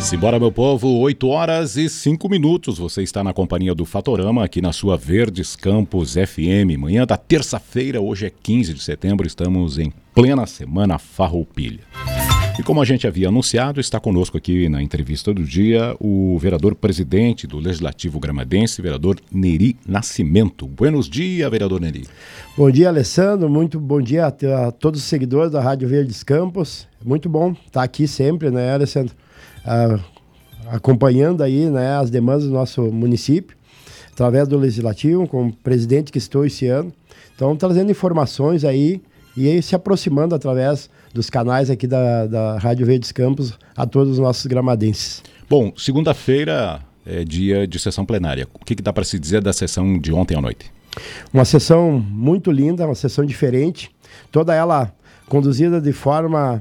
Simbora, meu povo, 8h05. Você está na companhia do Fatorama, aqui na sua Verdes Campos FM. Manhã da terça-feira, hoje é 15 de setembro, estamos em plena semana Farroupilha. E como a gente havia anunciado, está conosco aqui na entrevista do dia o vereador-presidente do Legislativo Gramadense, vereador Neri Nascimento. Buenos dias, vereador Neri. Bom dia, Alessandro. Muito bom dia a todos os seguidores da Rádio Verdes Campos. Muito bom estar aqui sempre, né, Alessandro? Acompanhando aí, né, as demandas do nosso município, através do Legislativo, como presidente que estou esse ano. Então, trazendo informações aí e aí se aproximando através dos canais aqui da Rádio Verdes Campos a todos os nossos gramadenses. Bom, segunda-feira é dia de sessão plenária. O que dá para se dizer da sessão de ontem à noite? Uma sessão muito linda, uma sessão diferente, toda ela conduzida de forma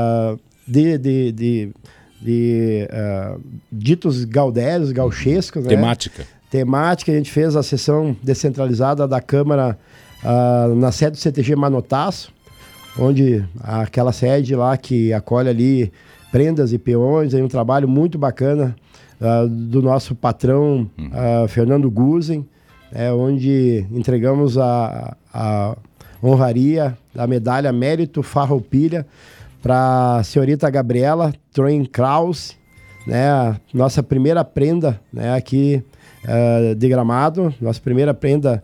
ditos gaudérios, gauchescos, né? Temática, a gente fez a sessão descentralizada da Câmara na sede do CTG Manotaço, onde aquela sede lá que acolhe ali prendas e peões, aí um trabalho muito bacana do nosso patrão Fernando Guzen, onde entregamos a honraria da medalha Mérito Farroupilha para a senhorita Gabriela Troen Kraus, né, nossa primeira prenda, né, aqui de Gramado, nossa primeira prenda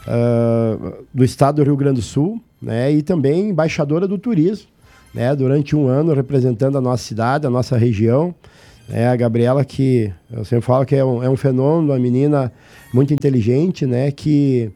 do estado do Rio Grande do Sul, né, e também embaixadora do turismo, né, durante um ano representando a nossa cidade, a nossa região. A Gabriela, que eu sempre falo que é um fenômeno, uma menina muito inteligente, né, que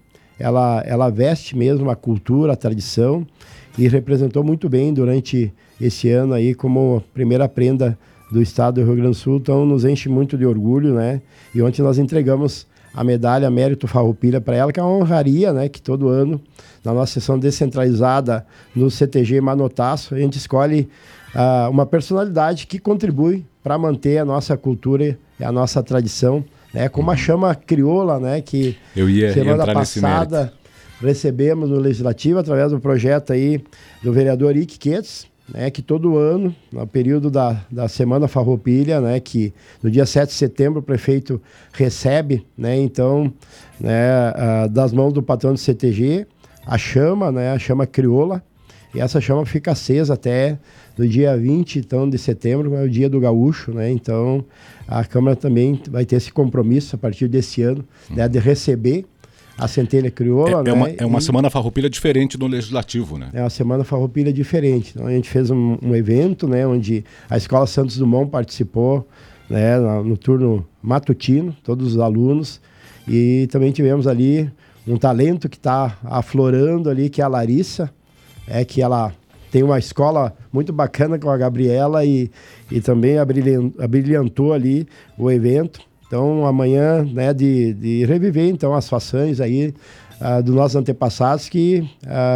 ela veste mesmo a cultura, a tradição, e representou muito bem durante esse ano aí como primeira prenda do estado do Rio Grande do Sul. Então nos enche muito de orgulho, né? E ontem nós entregamos a medalha Mérito Farroupilha para ela, que é uma honraria, né? Que todo ano, na nossa sessão descentralizada no CTG Manotaço, a gente escolhe uma personalidade que contribui para manter a nossa cultura e a nossa tradição, né? Como a chama crioula, né? Que eu ia semana entrar passada nesse mérito. Recebemos no Legislativo, através do projeto aí do vereador Ike Quetes, né, que todo ano, no período da Semana Farroupilha, né, que no dia 7 de setembro o prefeito recebe, né, então, né, das mãos do patrão do CTG, a chama crioula, e essa chama fica acesa até no dia 20 então, de setembro, é o dia do gaúcho, né, então a Câmara também vai ter esse compromisso a partir desse ano, né, de receber a centelha crioula, né? É uma Semana Farroupilha diferente no Legislativo, né? É uma Semana Farroupilha diferente. Então, a gente fez um evento, né, onde a Escola Santos Dumont participou, né, no turno matutino, todos os alunos, e também tivemos ali um talento que está aflorando ali, que é a Larissa, que ela tem uma escola muito bacana com a Gabriela e também abrilhantou ali o evento. Então, amanhã, né, de reviver, então, as façanhas aí dos nossos antepassados que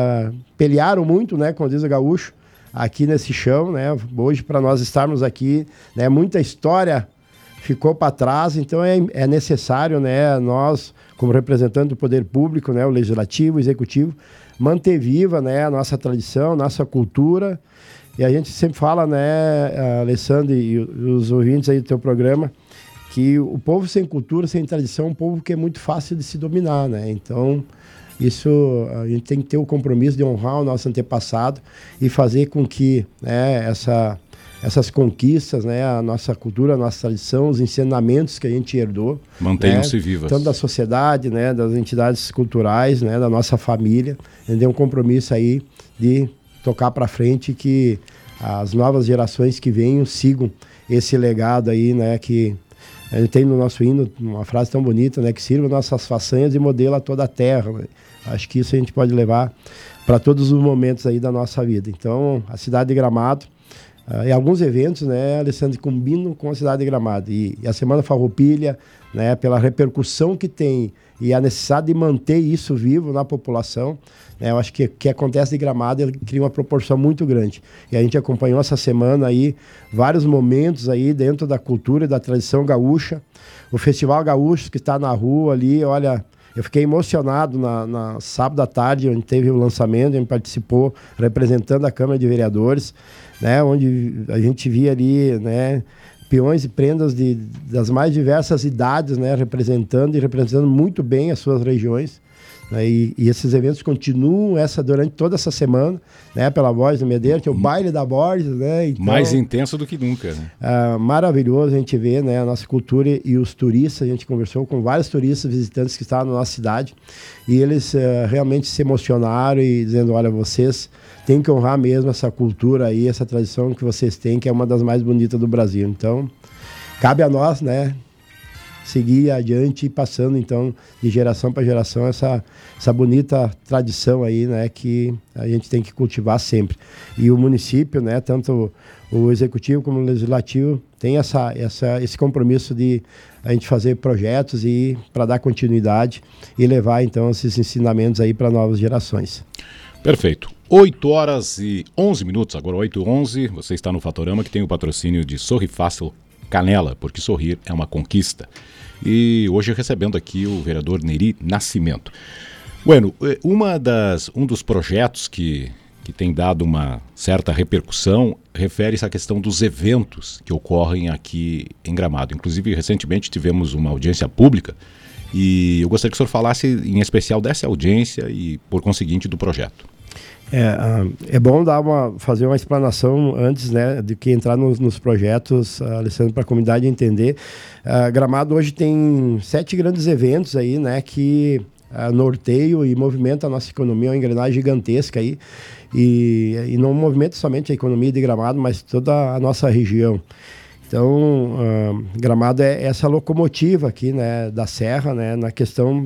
pelearam muito, né, como diz o gaúcho, aqui nesse chão, né, hoje para nós estarmos aqui, né, muita história ficou para trás, então é necessário, né, nós, como representante do poder público, né, o legislativo, o executivo, manter viva, né, a nossa tradição, nossa cultura, e a gente sempre fala, né, Alessandro e os ouvintes aí do teu programa, que o povo sem cultura, sem tradição, é um povo que é muito fácil de se dominar, né? Então, isso a gente tem que ter o compromisso de honrar o nosso antepassado e fazer com que, né, essas conquistas, né, a nossa cultura, a nossa tradição, os ensinamentos que a gente herdou, mantenham-se, né, vivas. Tanto da sociedade, né, das entidades culturais, né, da nossa família. A gente tem um compromisso aí de tocar para frente, que as novas gerações que venham sigam esse legado aí, né, que a gente tem no nosso hino uma frase tão bonita, né? Que sirva nossas façanhas e modela toda a terra, né? Acho que isso a gente pode levar para todos os momentos aí da nossa vida. Então, a cidade de Gramado, e alguns eventos, né, Alessandro, combinam com a cidade de Gramado. E a Semana Farroupilha, né, pela repercussão que tem e a necessidade de manter isso vivo na população, né, eu acho que o que acontece de Gramado, ele cria uma proporção muito grande. E a gente acompanhou essa semana aí vários momentos aí dentro da cultura e da tradição gaúcha. O Festival Gaúcho que está na rua ali, olha, eu fiquei emocionado na sábado à tarde, onde teve o lançamento, a gente participou representando a Câmara de Vereadores, né, onde a gente via ali, né, peões e prendas das mais diversas idades, né, representando muito bem as suas regiões. Né, e esses eventos continuam durante toda essa semana, né, pela Borges do Medeiros, que é o baile da Borges, né? Então, mais intenso do que nunca, né? Maravilhoso a gente ver, né, a nossa cultura e os turistas. A gente conversou com vários turistas visitantes que estavam na nossa cidade e eles realmente se emocionaram e dizendo, olha, vocês têm que honrar mesmo essa cultura aí, essa tradição que vocês têm, que é uma das mais bonitas do Brasil. Então, cabe a nós, né, seguir adiante e passando, então, de geração para geração essa bonita tradição aí, né, que a gente tem que cultivar sempre. E o município, né, tanto o executivo como o legislativo, tem esse compromisso de a gente fazer projetos e para dar continuidade e levar, então, esses ensinamentos aí para novas gerações. Perfeito. 8h11, agora 8h11, você está no Fatorama, que tem o patrocínio de Sorri Fácil Canela, porque sorrir é uma conquista. E hoje recebendo aqui o vereador Neri Nascimento. Bueno, um dos projetos que tem dado uma certa repercussão refere-se à questão dos eventos que ocorrem aqui em Gramado. Inclusive, recentemente tivemos uma audiência pública e eu gostaria que o senhor falasse em especial dessa audiência e, por conseguinte, do projeto. É bom fazer uma explanação antes, né, de que entrar nos projetos, Alessandro, para a comunidade entender. Gramado hoje tem 7 grandes eventos aí, né, que norteiam e movimentam a nossa economia, uma engrenagem gigantesca aí, e não movimenta somente a economia de Gramado, mas toda a nossa região. Então, Gramado é essa locomotiva aqui, né, da Serra, né, na questão